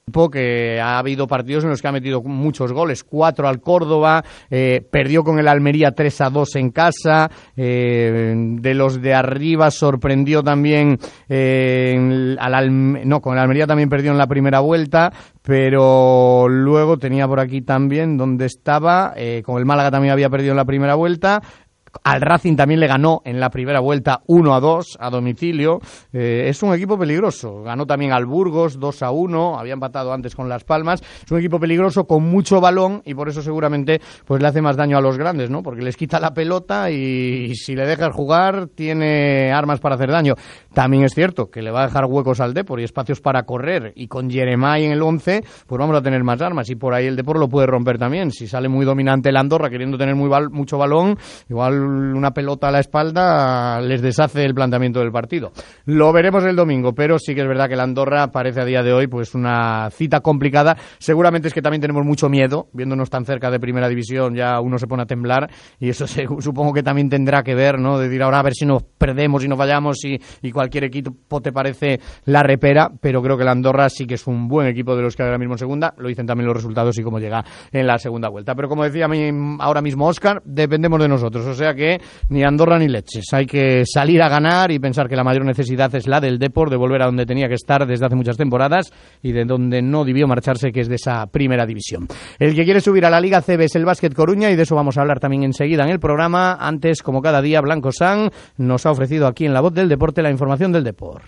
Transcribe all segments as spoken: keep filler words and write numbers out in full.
que ha habido partidos en los que ha metido muchos goles, cuatro al Córdoba, eh, perdió con el Almería tres a dos en casa, eh, de los de arriba sorprendió también, eh, al Alme- no, con el Almería también perdió en la primera vuelta, pero luego tenía por aquí también donde estaba, eh, con el Málaga también había perdido en la primera vuelta. Al Racing también le ganó en la primera vuelta uno a dos a domicilio. Eh, es un equipo peligroso. Ganó también al Burgos dos a uno, había empatado antes con Las Palmas. Es un equipo peligroso con mucho balón y por eso seguramente pues le hace más daño a los grandes, ¿no? Porque les quita la pelota y, y si le dejas jugar tiene armas para hacer daño. También es cierto que le va a dejar huecos al Depor y espacios para correr, y con Jeremai en el once pues vamos a tener más armas, y por ahí el Depor lo puede romper también. Si sale muy dominante el Andorra queriendo tener muy bal- mucho balón, igual una pelota a la espalda les deshace el planteamiento del partido. Lo veremos el domingo, pero sí que es verdad que el Andorra parece a día de hoy pues una cita complicada. Seguramente es que también tenemos mucho miedo, viéndonos tan cerca de Primera División, ya uno se pone a temblar, y eso se, supongo que también tendrá que ver, ¿no? De decir ahora a ver si nos perdemos y nos fallamos y, y cualquier equipo te parece la repera, pero creo que el Andorra sí que es un buen equipo de los que hay ahora mismo en segunda. Lo dicen también los resultados y cómo llega en la segunda vuelta. Pero como decía a mí ahora mismo Óscar, dependemos de nosotros, o sea que ni Andorra ni leches. Hay que salir a ganar y pensar que la mayor necesidad es la del Depor, de volver a donde tenía que estar desde hace muchas temporadas y de donde no debió marcharse, que es de esa Primera División. El que quiere subir a la Liga C B es el Básquet Coruña, y de eso vamos a hablar también enseguida en el programa. Antes, como cada día, Blanco San nos ha ofrecido aquí en La Voz del Deporte la información del Depor.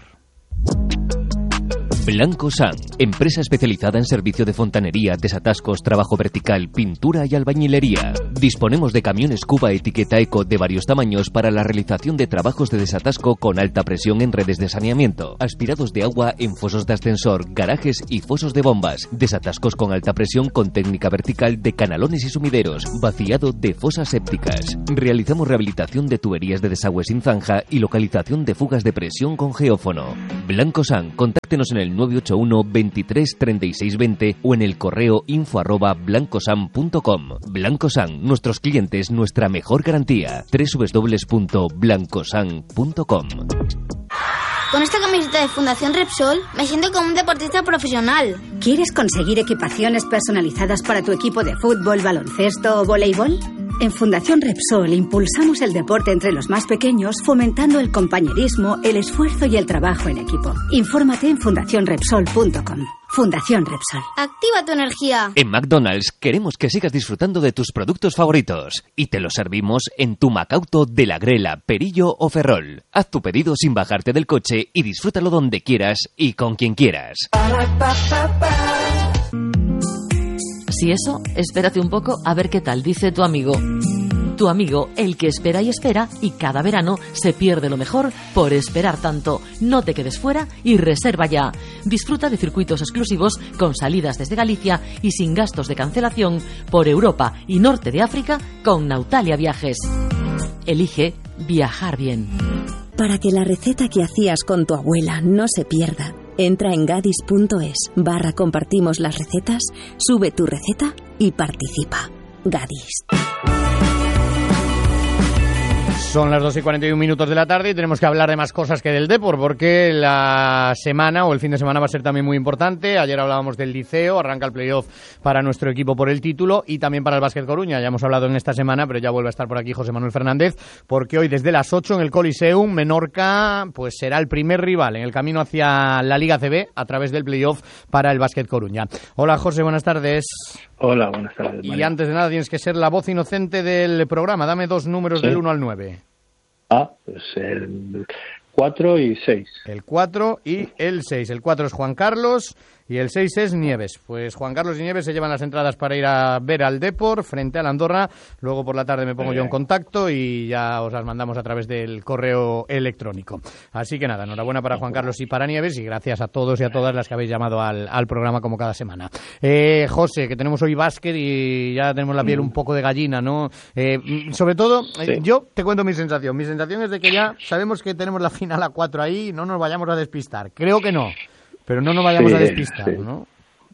Blanco San, empresa especializada en servicio de fontanería, desatascos, trabajo vertical, pintura y albañilería. Disponemos de camiones Cuba etiqueta Eco de varios tamaños para la realización de trabajos de desatasco con alta presión en redes de saneamiento, aspirados de agua en fosos de ascensor, garajes y fosos de bombas, desatascos con alta presión con técnica vertical de canalones y sumideros, vaciado de fosas sépticas. Realizamos rehabilitación de tuberías de desagüe sin zanja y localización de fugas de presión con geófono. Blanco San, contáctenos en el nueve ocho uno, veintitrés, treinta y seis veinte o en el correo info arroba blancosan punto com. Blanco San, nuestros clientes, nuestra mejor garantía. doble u doble u doble u punto blancosan punto com. Con esta camiseta de Fundación Repsol me siento como un deportista profesional. ¿Quieres conseguir equipaciones personalizadas para tu equipo de fútbol, baloncesto o voleibol? En Fundación Repsol impulsamos el deporte entre los más pequeños, fomentando el compañerismo, el esfuerzo y el trabajo en equipo. Infórmate en fundación repsol punto com. Fundación Repsol. Activa tu energía. En McDonald's queremos que sigas disfrutando de tus productos favoritos y te los servimos en tu Macauto de La Grela, Perillo o Ferrol. Haz tu pedido sin bajarte del coche y disfrútalo donde quieras y con quien quieras. Si eso, espérate un poco a ver qué tal dice tu amigo. Tu amigo, el que espera y espera, y cada verano se pierde lo mejor por esperar tanto. No te quedes fuera y reserva ya. Disfruta de circuitos exclusivos con salidas desde Galicia y sin gastos de cancelación por Europa y Norte de África con Nautalia Viajes. Elige viajar bien. Para que la receta que hacías con tu abuela no se pierda, entra en gadis punto es barra compartimos las recetas, sube tu receta y participa. Gadis. Son las dos y cuarenta y un minutos de la tarde y tenemos que hablar de más cosas que del Depor, porque la semana o el fin de semana va a ser también muy importante. Ayer hablábamos del Liceo, arranca el playoff para nuestro equipo por el título y también para el Básquet Coruña. Ya hemos hablado en esta semana, pero ya vuelve a estar por aquí José Manuel Fernández, porque hoy desde las ocho en el Coliseum, Menorca pues será el primer rival en el camino hacia la Liga C B a través del playoff para el Básquet Coruña. Hola José, buenas tardes. Hola, buenas tardes. Y María. antes de nada tienes que ser la voz inocente del programa. Dame dos números, sí, del uno al nueve. Ah, pues el cuatro y seis. El cuatro y el seis. El cuatro es Juan Carlos y el seis es Nieves. Pues Juan Carlos y Nieves se llevan las entradas para ir a ver al Depor frente al Andorra. Luego por la tarde me pongo yo en contacto y ya os las mandamos a través del correo electrónico. Así que nada, enhorabuena para Juan Carlos y para Nieves y gracias a todos y a todas las que habéis llamado al, al programa como cada semana. Eh, José, que tenemos hoy básquet y ya tenemos la piel un poco de gallina, ¿no? Eh, sobre todo, sí. eh, yo te cuento mi sensación. Mi sensación es de que ya sabemos que tenemos la final a cuatro ahí y no nos vayamos a despistar. Creo que no. Pero no nos vayamos sí, a despistar, sí. ¿no?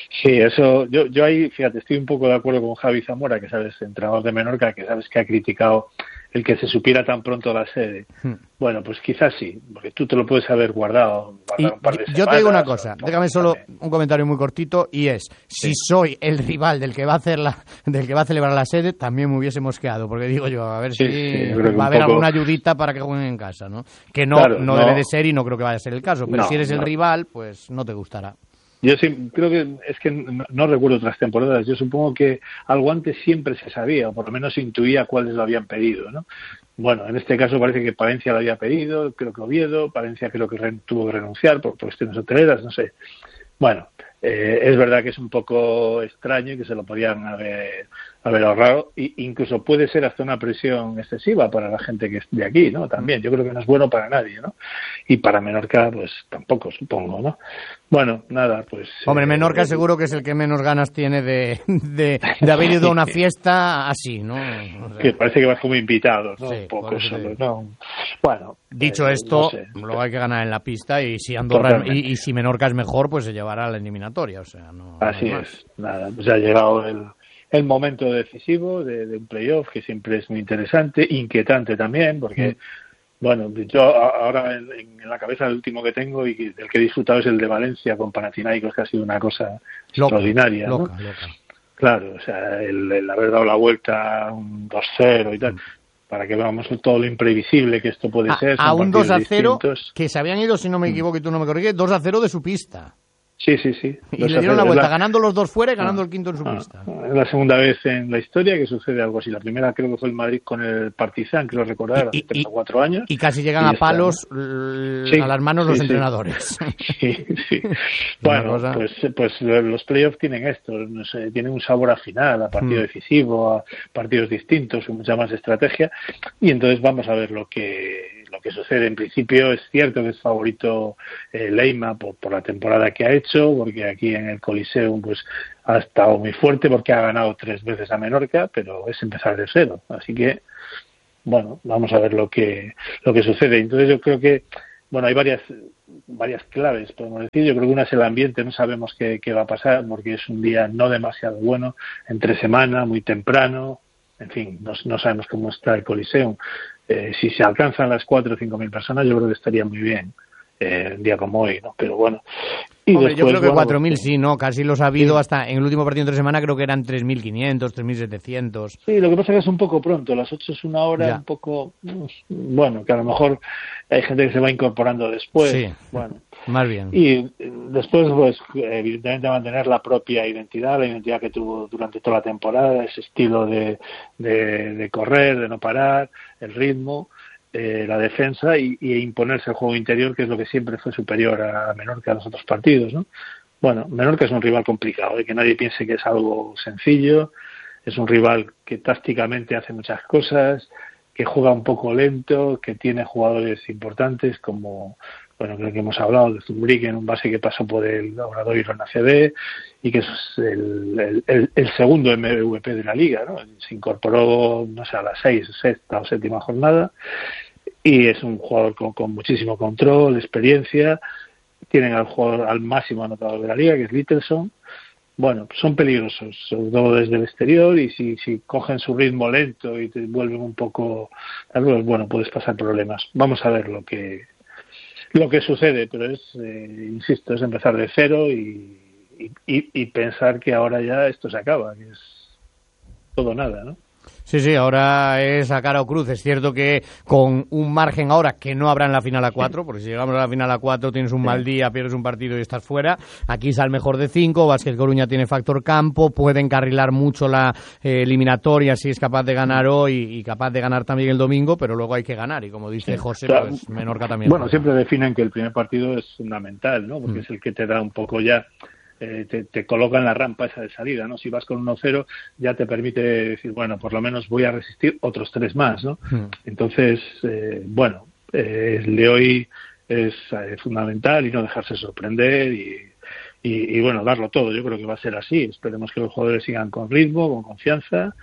Sí, eso, yo, yo ahí, fíjate, estoy un poco de acuerdo con Javi Zamora, que sabes, entrenador de Menorca, que sabes que ha criticado el que se supiera tan pronto la sede. Hmm. Bueno, pues quizás sí, porque tú te lo puedes haber guardado, guardar un par de yo semanas. Yo te digo una cosa, o, déjame solo también. un comentario muy cortito, y es, si sí. soy el rival del que va a hacer la, del que va a celebrar la sede, también me hubiese mosqueado, porque digo yo, a ver si sí, sí, va a haber poco... alguna ayudita para que jueguen en casa, ¿no? Que no, claro, no, no debe de ser y no creo que vaya a ser el caso, pero no, si eres no. el rival, pues no te gustará. Yo sí, creo que es que no, no recuerdo otras temporadas. Yo supongo que algo antes siempre se sabía, o por lo menos se intuía cuáles lo habían pedido, ¿no? Bueno, en este caso parece que Palencia lo había pedido, creo que Oviedo, Palencia creo que re, tuvo que renunciar por cuestiones hoteleras, no sé. Bueno, eh, es verdad que es un poco extraño y que se lo podían haber, haber ahorrado, e incluso puede ser hasta una presión excesiva para la gente que es de aquí, ¿no? También, yo creo que no es bueno para nadie, ¿no? Y para Menorca, pues tampoco, supongo, ¿no? Bueno, nada, pues... Hombre, eh, Menorca seguro que es el que menos ganas tiene de, de, de haber ido a una fiesta así, ¿no? O sea, que parece que vas como invitado, ¿no? Sí, un poco solo, ¿no? Bueno... Dicho eh, esto, no sé. luego hay que ganar en la pista, y si Andorra y, y si Menorca es mejor, pues se llevará a la eliminatoria, o sea, no... Así no es, nada, pues ha llegado el, el momento decisivo de, de un playoff, que siempre es muy interesante, inquietante también, porque... Mm. Bueno, yo ahora en, en la cabeza el último que tengo y el que he disfrutado es el de Valencia con Panathinaikos, que ha sido una cosa loca, extraordinaria, ¿no? Loca, loca. Claro, o sea, el, el haber dado la vuelta a un dos cero y tal, mm. para que veamos todo lo imprevisible que esto puede a, ser. A un dos a cero distintos. Que se habían ido, si no me equivoco y tú no me corriges, dos a cero de su pista. Sí, sí, sí. Y le dieron la vuelta, la... ganando los dos fuera y ganando ah, el quinto en su ah, pista. Es la segunda vez en la historia que sucede algo así. La primera creo que fue el Madrid con el Partizan, creo recordar, hace tres o cuatro años. Y casi llegan y a palos l- sí, a las manos sí, los sí. entrenadores. Sí, sí. Bueno, cosa... pues, pues los playoffs tienen esto, no sé, tienen un sabor a final, a partido mm. decisivo, a partidos distintos, con mucha más estrategia. Y entonces vamos a ver lo que... lo que sucede. En principio es cierto que es favorito eh, Leima por, por la temporada que ha hecho, porque aquí en el Coliseum pues ha estado muy fuerte, porque ha ganado tres veces a Menorca, pero es empezar de cero, así que bueno, vamos a ver lo que lo que sucede. Entonces yo creo que bueno, hay varias varias claves, podemos decir. Yo creo que una es el ambiente, no sabemos qué, qué va a pasar, porque es un día no demasiado bueno, entre semana, muy temprano, en fin, no, no sabemos cómo está el Coliseum. Eh, si se alcanzan las cuatro o cinco mil personas, yo creo que estaría muy bien, eh, un día como hoy, ¿no? Pero bueno. Y Hombre, después, yo creo que bueno, cuatro mil sí, ¿no? Casi los ha habido sí. Hasta en el último partido entre semana, creo que eran tres mil quinientos, tres mil setecientos. Sí, lo que pasa es que es un poco pronto, las ocho es una hora, ya. Un poco, bueno, que a lo mejor hay gente que se va incorporando después. Sí, bueno. Más bien. Y después, pues, evidentemente mantener la propia identidad, la identidad que tuvo durante toda la temporada, ese estilo de, de, de correr, de no parar, el ritmo, eh, la defensa y, y imponerse el juego interior, que es lo que siempre fue superior a Menorca a los otros partidos, ¿no? Bueno, Menorca es un rival complicado, ¿eh? Que nadie piense que es algo sencillo, es un rival que tácticamente hace muchas cosas, que juega un poco lento, que tiene jugadores importantes como... Bueno, creo que hemos hablado de Zumbrick, un base que pasó por el Obradoiro en A C B y que es el, el, el segundo M V P de la liga, ¿no? Se incorporó, no sé, a la seis, sexta o séptima jornada y es un jugador con, con muchísimo control, experiencia. Tienen al jugador al máximo anotador de la liga, que es Littleson. Bueno, son peligrosos, sobre todo desde el exterior, y si, si cogen su ritmo lento y te vuelven un poco... Bueno, puedes pasar problemas. Vamos a ver lo que... lo que sucede, pero es, eh, insisto, es empezar de cero y, y, y pensar que ahora ya esto se acaba, que es todo nada, ¿no? Sí, sí, ahora es a cara o cruz. Es cierto que con un margen ahora que no habrá en la final a cuatro, porque si llegamos a la final a cuatro tienes un mal día, pierdes un partido y estás fuera. Aquí es al mejor de cinco, Vázquez Coruña tiene factor campo, puede encarrilar mucho la eh, eliminatoria si es capaz de ganar hoy y capaz de ganar también el domingo, pero luego hay que ganar y como dice José, o sea, pues Menorca también. Bueno, siempre definen que el primer partido es fundamental, ¿no? Porque mm. es el que te da un poco ya... Eh, te, te coloca en la rampa esa de salida, ¿no? Si vas con uno cero ya te permite decir, bueno, por lo menos voy a resistir otros tres más, ¿no? Mm. Entonces, eh, bueno, eh, el de hoy es eh, fundamental y no dejarse sorprender y, y, y, bueno, darlo todo. Yo creo que va a ser así. Esperemos que los jugadores sigan con ritmo, con confianza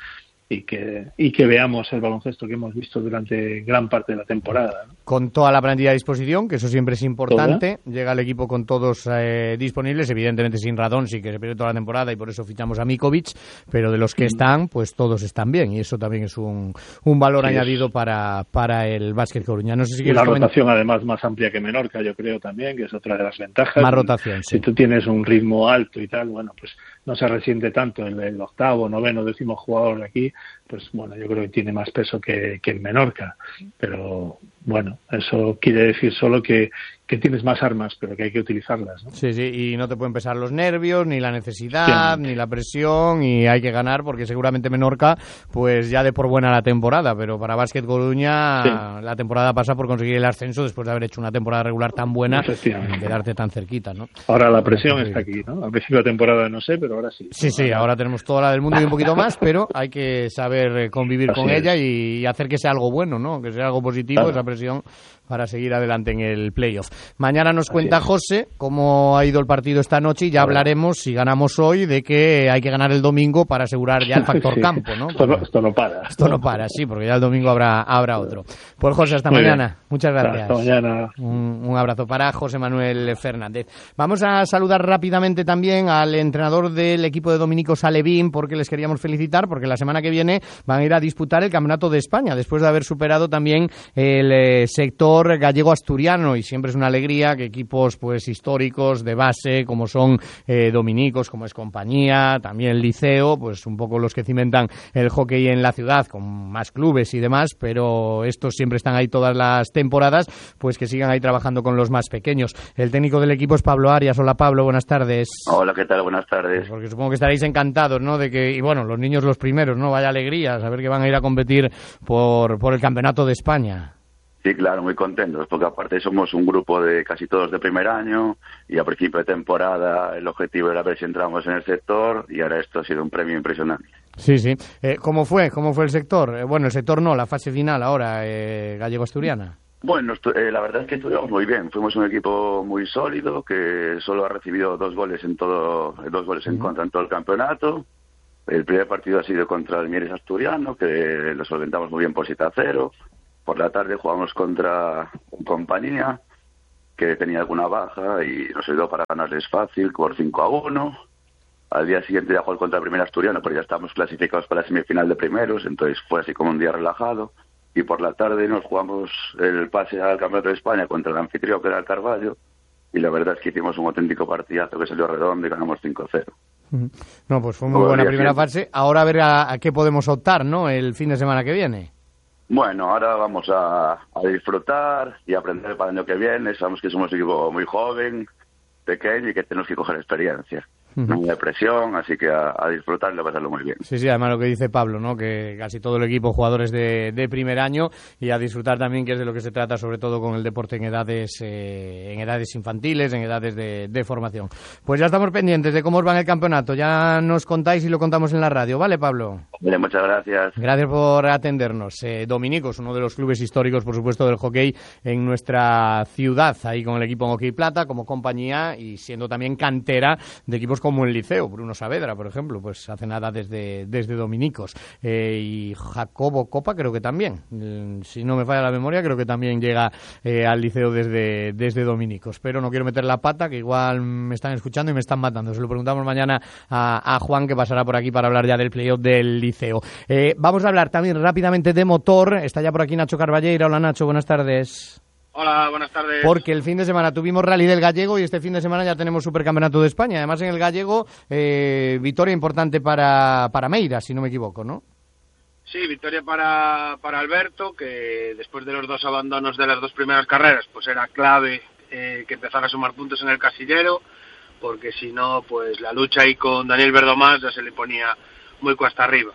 y que y que veamos el baloncesto que hemos visto durante gran parte de la temporada, ¿no? Con toda la plantilla a disposición, que eso siempre es importante. ¿Toda? Llega el equipo con todos eh, disponibles, evidentemente sin Radón, sí que se pierde toda la temporada y por eso fichamos a Mikovic, pero de los que mm. están, pues todos están bien y eso también es un, un valor sí, añadido para, para el Básquet Coruña. No sé si una rotación comentar. Además más amplia que Menorca, yo creo también, que es otra de las ventajas. Más rotación, sí. Si tú tienes un ritmo alto y tal, bueno, pues no se resiente tanto el, el octavo, noveno, décimo jugador de aquí, pues bueno, yo creo que tiene más peso que, que en Menorca, pero bueno, eso quiere decir solo que, que tienes más armas, pero que hay que utilizarlas, ¿no? Sí, sí, y no te pueden pesar los nervios, ni la necesidad, sí, ni la presión, y hay que ganar, porque seguramente Menorca, pues ya de por buena la temporada, pero para Básquet Coruña sí. la temporada pasa por conseguir el ascenso después de haber hecho una temporada regular tan buena y quedarte tan cerquita, ¿no? Ahora la presión está aquí, ¿no? Al principio de la temporada no sé, pero ahora sí. Sí, sí, ahora tenemos toda la del mundo y un poquito más, pero hay que saber convivir Así con es. ella y hacer que sea algo bueno, ¿no? Que sea algo positivo, claro. esa presión para seguir adelante en el playoff. Mañana nos cuenta José cómo ha ido el partido esta noche y ya hablaremos, si ganamos hoy, de que hay que ganar el domingo para asegurar ya el factor sí. campo, ¿no? Esto, no, esto no para. Esto no para, sí, porque ya el domingo habrá habrá otro. Pues José, hasta Muy mañana. Bien. Muchas gracias. Hasta mañana. Un, un abrazo para José Manuel Fernández. Vamos a saludar rápidamente también al entrenador del equipo de Dominicos Alevín, porque les queríamos felicitar, porque la semana que viene van a ir a disputar el Campeonato de España, después de haber superado también el eh, sector gallego-asturiano, y siempre es una alegría que equipos pues históricos de base, como son eh, Dominicos, como es Compañía, también Liceo, pues un poco los que cimentan el hockey en la ciudad, con más clubes y demás, pero estos siempre están ahí todas las temporadas, pues que sigan ahí trabajando con los más pequeños. El técnico del equipo es Pablo Arias. Hola Pablo, buenas tardes. Hola, ¿qué tal? Buenas tardes. Pues porque supongo que estaréis encantados, ¿no? De que, y bueno, los niños los primeros, ¿no? Vaya alegría, saber que van a ir a competir por, por el Campeonato de España. Sí, claro, muy contentos, porque aparte somos un grupo de casi todos de primer año y a principio de temporada el objetivo era ver si entramos en el sector y ahora esto ha sido un premio impresionante. Sí, sí. Eh, ¿Cómo fue? ¿Cómo fue el sector? Eh, bueno, el sector no, la fase final ahora, eh, gallego-asturiana. Bueno, eh, la verdad es que estuvimos muy bien. Fuimos un equipo muy sólido que solo ha recibido dos goles en todo, dos goles en uh-huh. contra en todo el campeonato. El primer partido ha sido contra el Mieres Asturiano, que lo solventamos muy bien por siete a cero. Por la tarde jugamos contra Compañía, que tenía alguna baja y nos ayudó para ganarles fácil por cinco a uno. Al día siguiente ya jugó contra el primer Asturiano, pero ya estábamos clasificados para la semifinal de primeros, entonces fue así como un día relajado. Y por la tarde nos jugamos el pase al Campeonato de España contra el anfitrión, que era el Carvalho, y la verdad es que hicimos un auténtico partidazo que salió redondo y ganamos cinco a cero. No, pues fue muy buena primera fase. Ahora a ver a, a qué podemos optar, ¿no?, el fin de semana que viene. Bueno, ahora vamos a, a disfrutar y aprender para el año que viene. Sabemos que somos un equipo muy joven, pequeño y que tenemos que coger experiencia. No hay presión, así que a, a disfrutar y a pasarlo muy bien. Sí, sí, además lo que dice Pablo, ¿no?, que casi todo el equipo jugadores de, de primer año, y a disfrutar también, que es de lo que se trata, sobre todo con el deporte en edades eh, en edades infantiles, en edades de, de formación. Pues ya estamos pendientes de cómo os va en el campeonato. Ya nos contáis y lo contamos en la radio, ¿vale, Pablo? Vale, muchas gracias. Gracias por atendernos. Eh, Dominicos, uno de los clubes históricos, por supuesto, del hockey en nuestra ciudad, ahí con el equipo Hockey Plata, como Compañía, y siendo también cantera de equipos como el Liceo. Bruno Saavedra, por ejemplo, pues hace nada desde, desde Dominicos. Eh, y Jacobo Copa creo que también, eh, si no me falla la memoria, creo que también llega eh, al Liceo desde, desde Dominicos. Pero no quiero meter la pata, que igual me están escuchando y me están matando. Se lo preguntamos mañana a, a Juan, que pasará por aquí para hablar ya del playoff del Liceo. Eh, vamos a hablar también rápidamente de motor. Está ya por aquí Nacho Carballeira. Hola Nacho, buenas tardes. Hola, buenas tardes. Porque el fin de semana tuvimos Rally del Gallego y este fin de semana ya tenemos Supercampeonato de España. Además, en el Gallego, eh, victoria importante para, para Meira, si no me equivoco, ¿no? Sí, victoria para, para Alberto, que después de los dos abandonos de las dos primeras carreras, pues era clave eh, que empezara a sumar puntos en el casillero, porque si no, pues la lucha ahí con Daniel Verdomás ya se le ponía muy cuesta arriba.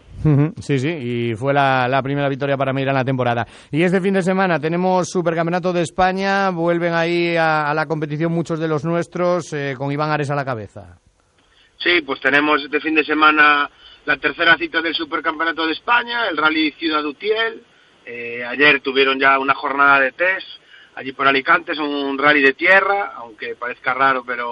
Sí, sí, y fue la, la primera victoria para Meira en la temporada. Y este fin de semana tenemos Supercampeonato de España, vuelven ahí a, a la competición muchos de los nuestros, eh, con Iván Ares a la cabeza. Sí, pues tenemos este fin de semana la tercera cita del Supercampeonato de España, el Rally Ciudad Utiel. Eh, ayer tuvieron ya una jornada de test allí por Alicante, es un rally de tierra, aunque parezca raro, pero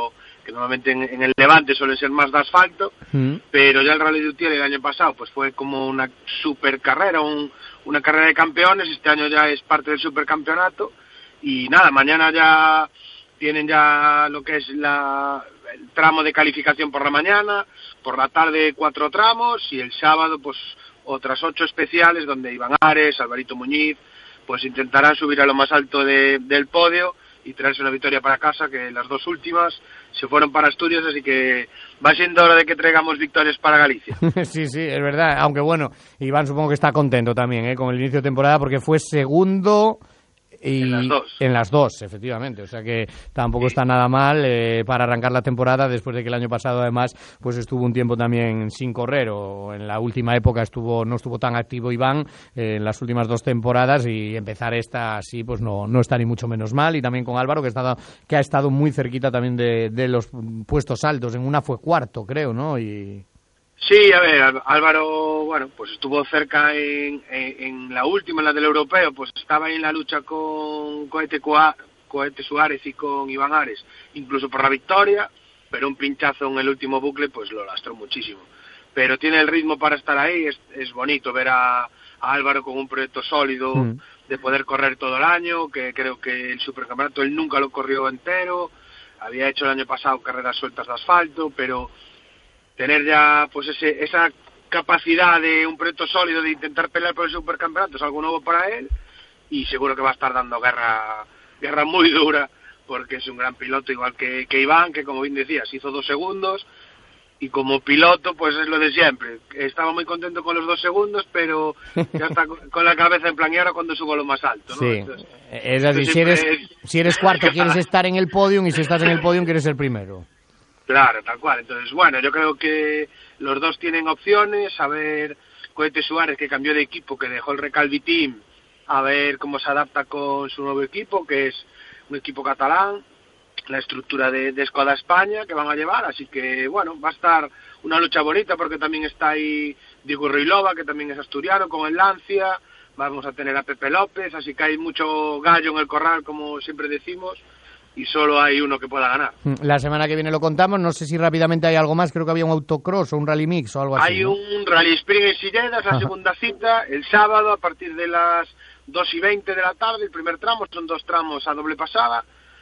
que normalmente en, en el Levante suele ser más de asfalto, mm. pero ya el Rally de Utiel el año pasado pues fue como una super carrera, un, una carrera de campeones. Este año ya es parte del supercampeonato y nada, mañana ya tienen ya lo que es la, el tramo de calificación por la mañana, por la tarde cuatro tramos y el sábado pues otras ocho especiales donde Iván Ares, Alvarito Muñiz pues intentarán subir a lo más alto de, del podio y traerse una victoria para casa, que las dos últimas se fueron para Asturias, así que va siendo hora de que traigamos victorias para Galicia. Sí, sí, es verdad, aunque bueno, Iván supongo que está contento también ¿eh? con el inicio de temporada, porque fue segundo y en las dos, en las dos efectivamente, o sea que tampoco sí. está nada mal eh, para arrancar la temporada, después de que el año pasado además pues estuvo un tiempo también sin correr, o en la última época estuvo no estuvo tan activo Iván eh, en las últimas dos temporadas, y empezar esta así pues no no está ni mucho menos mal. Y también con Álvaro, que, está, que ha estado muy cerquita también de, de los puestos altos, en una fue cuarto creo, ¿no? Y sí, a ver, Álvaro, bueno, pues estuvo cerca en, en, en la última, en la del europeo, pues estaba en la lucha con Cohete, Cohete Suárez y con Iván Ares, incluso por la victoria, pero un pinchazo en el último bucle pues lo lastró muchísimo. Pero tiene el ritmo para estar ahí, es, es bonito ver a, a Álvaro con un proyecto sólido mm. de poder correr todo el año, que creo que el supercampeonato él nunca lo corrió entero, había hecho el año pasado carreras sueltas de asfalto, pero tener ya pues ese, esa capacidad de un proyecto sólido de intentar pelear por el supercampeonato es algo nuevo para él, y seguro que va a estar dando guerra guerra muy dura, porque es un gran piloto, igual que, que Iván, que como bien decías hizo dos segundos, y como piloto pues es lo de siempre, estaba muy contento con los dos segundos, pero ya está con la cabeza en plan, y ahora cuando subo lo más alto, ¿no? Sí. Entonces, es decir, si eres, es... si eres cuarto quieres estar en el podium, y si estás en el podium quieres ser primero. Claro, tal cual. Entonces, bueno, yo creo que los dos tienen opciones. A ver, Cohete Suárez, que cambió de equipo, que dejó el Recalvi Team, a ver cómo se adapta con su nuevo equipo, que es un equipo catalán, la estructura de, de Skoda España que van a llevar. Así que, bueno, va a estar una lucha bonita, porque también está ahí Diego Ruilova, que también es asturiano, con el Lancia. Vamos a tener a Pepe López, así que hay mucho gallo en el corral, como siempre decimos, y solo hay uno que pueda ganar. La semana que viene lo contamos, no sé si rápidamente hay algo más, creo que había un autocross o un rally mix o algo así. Hay ¿no? un rally sprint en Silledas, la segunda cita, el sábado a partir de las dos y veinte de la tarde, el primer tramo, son dos tramos a doble pasada,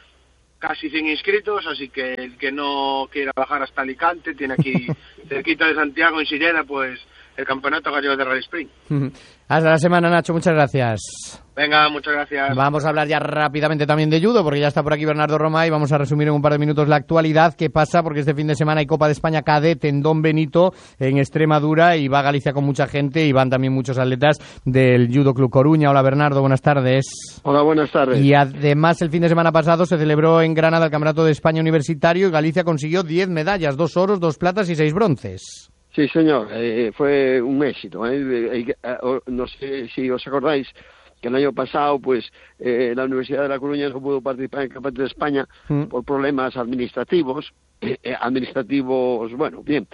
casi cien inscritos, así que el que no quiera bajar hasta Alicante, tiene aquí cerquita de Santiago, en Silleda, pues el campeonato gallego de rally sprint. Hasta la semana, Nacho, muchas gracias. Venga, muchas gracias. Vamos a hablar ya rápidamente también de judo, porque ya está por aquí Bernardo Romay. Vamos a resumir en un par de minutos la actualidad. ¿Qué pasa? Porque este fin de semana hay Copa de España Cadete en Don Benito, en Extremadura, y va a Galicia con mucha gente, y van también muchos atletas del Judo Club Coruña. Hola, Bernardo, buenas tardes. Hola, buenas tardes. Y además el fin de semana pasado se celebró en Granada el Campeonato de España Universitario, y Galicia consiguió diez medallas, dos oros, dos platas y seis bronces. Sí, señor, eh, fue un éxito. ¿eh? Eh, eh, no sé si os acordáis que el año pasado pues eh, la Universidad de La Coruña no pudo participar en el Campeonato de España mm. por problemas administrativos, eh, administrativos, bueno, bien.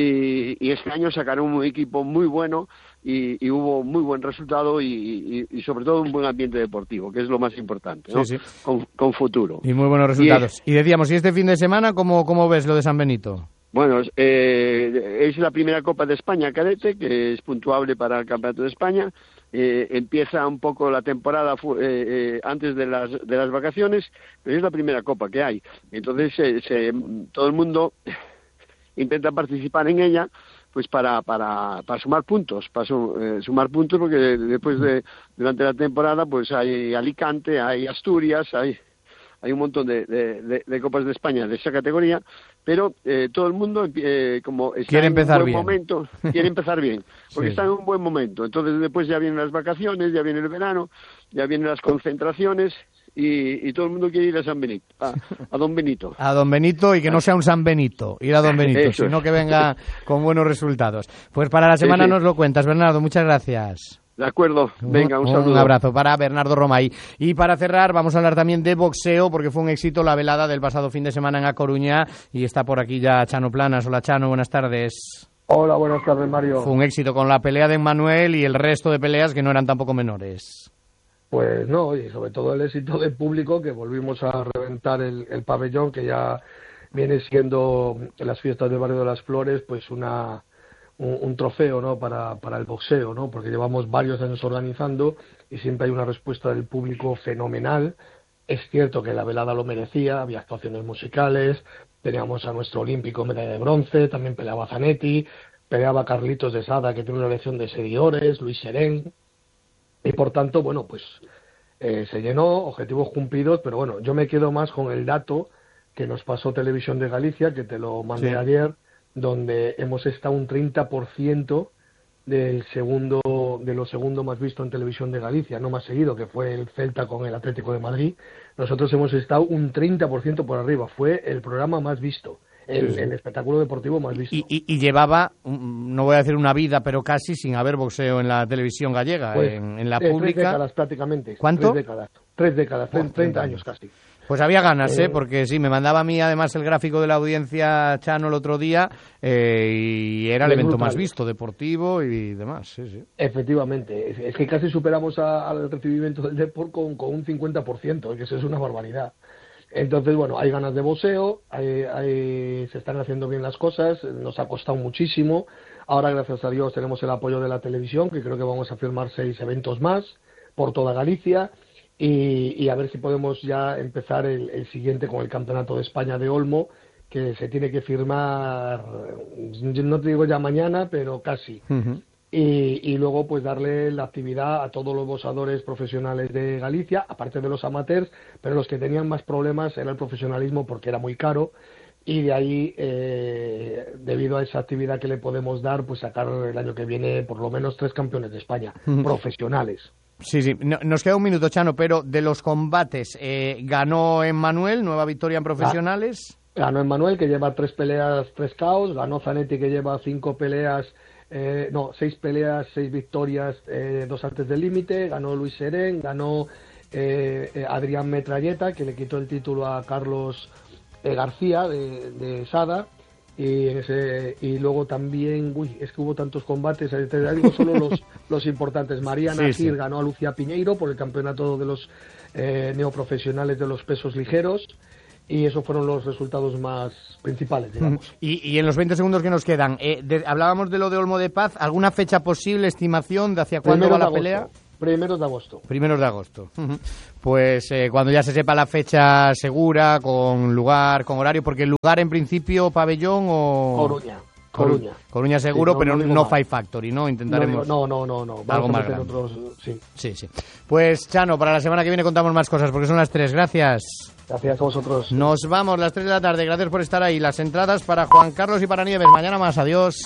Y, y este año sacaron un equipo muy bueno y, y hubo muy buen resultado y, y, y sobre todo un buen ambiente deportivo, que es lo más importante, ¿no? Sí, sí. Con, con futuro. Y muy buenos resultados. Y, y decíamos, ¿y este fin de semana cómo, cómo ves lo de San Benito? Bueno, eh, es la primera Copa de España cadete, que es puntuable para el Campeonato de España. Eh, empieza un poco la temporada eh, eh, antes de las de las vacaciones, pero es la primera Copa que hay. Entonces, eh, se, todo el mundo intenta participar en ella, pues para para, para sumar puntos, para su, eh, sumar puntos, porque después de durante la temporada, pues hay Alicante, hay Asturias, hay hay un montón de, de, de, de Copas de España de esa categoría, pero eh, todo el mundo, eh, como está quiere en empezar un buen bien. momento, quiere empezar bien, porque sí. Está en un buen momento. Entonces después ya vienen las vacaciones, ya viene el verano, ya vienen las concentraciones, y, y todo el mundo quiere ir a San Benito, a, a Don Benito. A Don Benito, y que no sea un San Benito, ir a Don Benito, Eso sino es. que venga con buenos resultados. Pues para la semana sí, sí. nos lo cuentas, Bernardo, muchas gracias. De acuerdo, venga, un saludo. Un abrazo para Bernardo Romay. Y para cerrar, vamos a hablar también de boxeo, porque fue un éxito la velada del pasado fin de semana en A Coruña, y está por aquí ya Chano Planas. Hola, Chano, buenas tardes. Hola, buenas tardes, Mario. Fue un éxito con la pelea de Emmanuel y el resto de peleas que no eran tampoco menores. Pues no, y sobre todo el éxito del público, que volvimos a reventar el, el pabellón, que ya viene siendo en las fiestas del barrio de las Flores pues una un, un trofeo, ¿no? para, para el boxeo, ¿no? Porque llevamos varios años organizando y siempre hay una respuesta del público fenomenal. Es cierto que la velada lo merecía, había actuaciones musicales, teníamos a nuestro olímpico medalla de bronce, también peleaba Zanetti, peleaba Carlitos de Sada, que tiene una legión de seguidores, Luis Serén, y por tanto, bueno, pues eh, se llenó, objetivos cumplidos, pero bueno, yo me quedo más con el dato que nos pasó Televisión de Galicia, que te lo mandé sí. ayer, donde hemos estado un treinta por ciento del segundo, de lo segundo más visto en Televisión de Galicia, no más seguido, que fue el Celta con el Atlético de Madrid. Nosotros hemos estado un treinta por ciento por arriba, fue el programa más visto, el, sí. el espectáculo deportivo más visto. Y, y, y llevaba, no voy a decir una vida, pero casi sin haber boxeo en la televisión gallega, pues, en, en la eh, pública. Tres décadas prácticamente. ¿Cuánto? Tres décadas, tres décadas, treinta, treinta años casi. Pues había ganas, ¿eh? eh, Porque sí, me mandaba a mí además el gráfico de la audiencia Chano el otro día eh, y era el evento brutal. Más visto, deportivo y demás, sí, sí. Efectivamente, es, es que casi superamos a, al recibimiento del deporte con, con un cincuenta por ciento, que eso es una barbaridad. Entonces, bueno, hay ganas de boxeo, hay, hay, se están haciendo bien las cosas, nos ha costado muchísimo. Ahora, gracias a Dios, tenemos el apoyo de la televisión, que creo que vamos a firmar seis eventos más por toda Galicia. Y, y a ver si podemos ya empezar el, el siguiente con el Campeonato de España de Olmo, que se tiene que firmar, no te digo ya mañana, pero casi. Uh-huh. Y, y luego pues darle la actividad a todos los boxadores profesionales de Galicia, aparte de los amateurs, pero los que tenían más problemas era el profesionalismo porque era muy caro. Y de ahí, eh, debido a esa actividad que le podemos dar, pues sacar el año que viene por lo menos tres campeones de España, uh-huh. profesionales. Sí, sí. No, nos queda un minuto, Chano, pero de los combates, eh, ganó Emmanuel, nueva victoria en profesionales. Ganó Emmanuel, que lleva tres peleas, tres caos. Ganó Zanetti, que lleva cinco peleas, eh, no, seis peleas, seis victorias, eh, dos antes del límite. Ganó Luis Serén, ganó eh, eh, Adrián Metralleta, que le quitó el título a Carlos eh, García de, de Sada. Y, ese, y luego también, uy, es que hubo tantos combates, te digo solo los, los importantes. Mariana sí, Gil sí. ganó a Lucía Piñeiro por el campeonato de los eh, neoprofesionales de los pesos ligeros, y esos fueron los resultados más principales, digamos. Y, y en los veinte segundos que nos quedan, eh, de, hablábamos de lo de Olmo de Paz, ¿alguna fecha posible, estimación de hacia cuándo va la pelea? Primeros de agosto. Primeros de agosto. Uh-huh. Pues eh, cuando ya se sepa la fecha segura, con lugar, con horario, porque el lugar en principio, pabellón o... Coruña. Coruña. Coruña seguro, sí, no, pero no, no Five Factory, ¿no? Intentaremos... No, no, no, no. Algo más grande. Otros, sí. sí, sí. Pues, Chano, para la semana que viene contamos más cosas, porque son las tres. Gracias. Gracias a vosotros. Nos vamos, las tres de la tarde. Gracias por estar ahí. Las entradas para Juan Carlos y para Nieves. Mañana más. Adiós.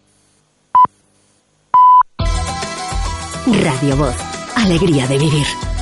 Radio Voz. Alegría de vivir.